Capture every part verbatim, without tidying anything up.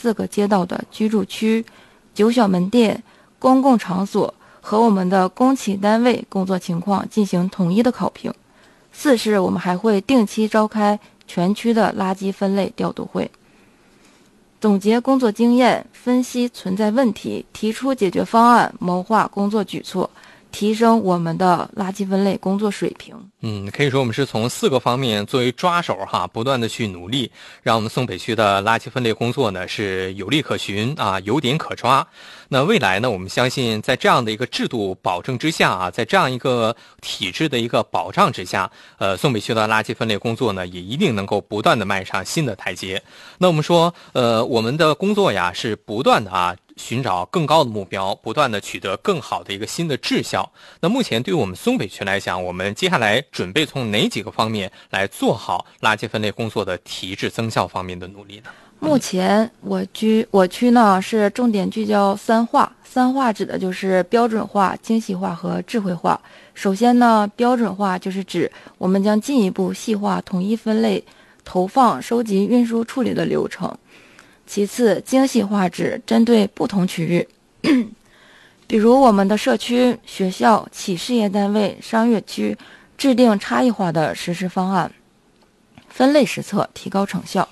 四个街道的居住区、九小门店、公共场所和我们的公企单位工作情况进行统一的考评。四是我们还会定期召开全区的垃圾分类调度会，总结工作经验，分析存在问题，提出解决方案，谋划工作举措，提升我们的垃圾分类工作水平。 嗯，可以说我们是从四个方面作为抓手哈，不断的去努力，让我们松北区的垃圾分类工作呢是有利可循啊，有点可抓。那未来呢，我们相信在这样的一个制度保证之下啊，在这样一个体制的一个保障之下，呃，松北区的垃圾分类工作呢也一定能够不断的迈上新的台阶。那我们说，呃，我们的工作呀是不断的啊。寻找更高的目标，不断的取得更好的一个新的质效。那目前对于我们松北区来讲，我们接下来准备从哪几个方面来做好垃圾分类工作的提质增效方面的努力呢？ 目前我区我区呢是重点聚焦三化，三化指的就是标准化、精细化和智慧化。首先呢，标准化就是指我们将进一步细化统一分类、投放、收集、运输、处理的流程。其次，精细化指针对不同区域，比如我们的社区、学校、企事业单位、商业区，制定差异化的实施方案，分类施策，提高成效。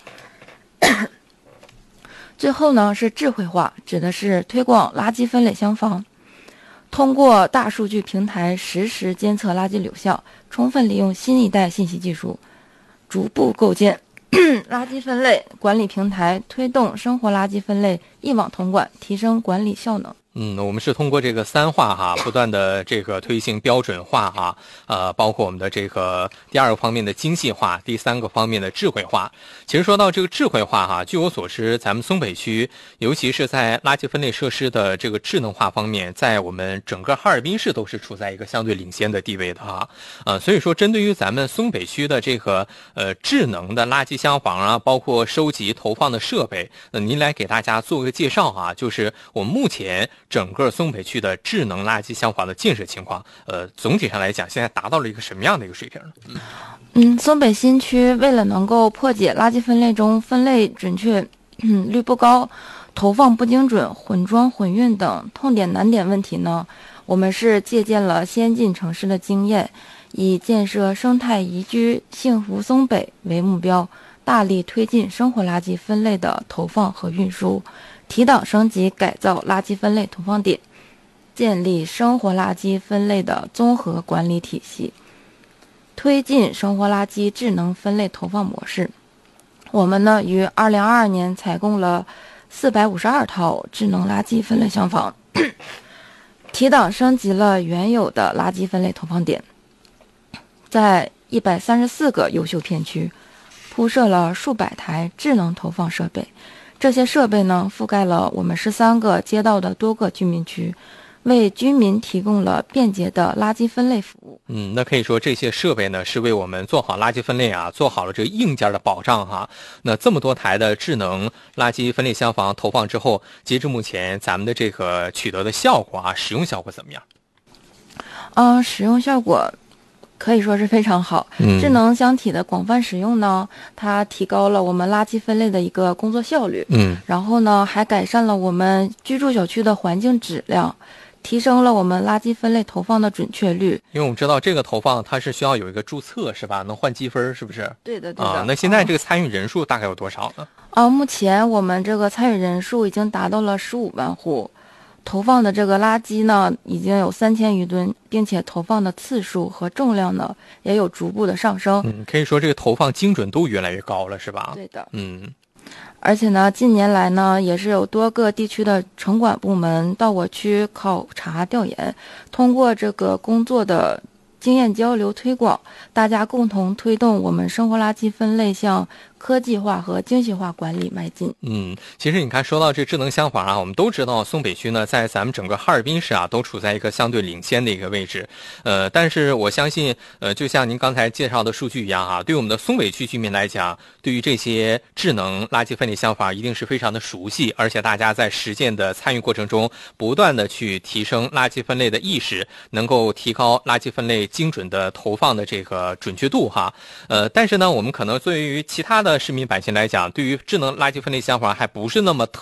最后呢，是智慧化，指的是推广垃圾分类箱房，通过大数据平台实时监测垃圾流向，充分利用新一代信息技术，逐步构建垃圾分类管理平台，推动生活垃圾分类一网统管，提升管理效能。 嗯，我们是通过这个三化哈，不断的这个推行标准化哈，呃，包括我们的这个第二个方面的精细化，第三个方面的智慧化。其实说到这个智慧化哈，据我所知，咱们松北区，尤其是在垃圾分类设施的这个智能化方面，在我们整个哈尔滨市都是处在一个相对领先的地位的哈。呃，所以说针对于咱们松北区的这个呃智能的垃圾箱房啊，包括收集投放的设备，呃，您来给大家做个介绍啊，就是我们目前整个松北区的智能垃圾箱房的建设情况，呃，总体上来讲，现在达到了一个什么样的一个水平呢？嗯， 嗯松北新区为了能够破解垃圾分类中分类准确嗯率不高、投放不精准、混装混运等痛点难点问题呢，我们是借鉴了先进城市的经验，以建设生态宜居、幸福松北为目标，大力推进生活垃圾分类的投放和运输。提档升级改造垃圾分类投放点，建立生活垃圾分类的综合管理体系，推进生活垃圾智能分类投放模式。我们呢，于二零二二年采购了四百五十二套智能垃圾分类箱房，提档升级了原有的垃圾分类投放点，在一百三十四个优秀片区铺设了数百台智能投放设备。这些设备呢，覆盖了我们十三个街道的多个居民区，为居民提供了便捷的垃圾分类服务。 嗯，那可以说这些设备呢，是为我们做好垃圾分类啊，做好了这个硬件的保障哈。那这么多台的智能垃圾分类箱房投放之后，截至目前，咱们的这个取得的效果啊，使用效果怎么样？ 嗯、呃，使用效果可以说是非常好。 嗯， 智能箱体的广泛使用呢，它提高了我们垃圾分类的一个工作效率。 嗯， 然后呢，还改善了我们居住小区的环境质量，提升了我们垃圾分类投放的准确率。 因为我们知道这个投放它是需要有一个注册是吧？能换积分是不是？ 对的，对的。 啊，那现在这个参与人数大概有多少呢？ 啊，目前我们这个参与人数已经达到了十五万户。投放的这个垃圾呢，已经有三千余吨，并且投放的次数和重量呢，也有逐步的上升。 嗯，可以说这个投放精准度越来越高了，是吧？ 对的。 嗯， 而且呢，近年来呢，也是有多个地区的城管部门到我区考察调研，通过这个工作的经验交流推广，大家共同推动我们生活垃圾分类向科技化和精细化管理迈进。 嗯，其实你看，说到这智能箱房啊，我们都知道松北区呢，在咱们整个哈尔滨市啊，都处在一个相对领先的一个位置。呃，但是我相信，呃，就像您刚才介绍的数据一样啊，对我们的松北区居民来讲，对于这些智能垃圾分类箱房一定是非常的熟悉，而且大家在实践的参与过程中，不断的去提升垃圾分类的意识，能够提高垃圾分类精准的投放的这个准确度哈。呃，但是呢，我们可能对于其他的市民百姓来讲，对于智能垃圾分类箱房还不是那么特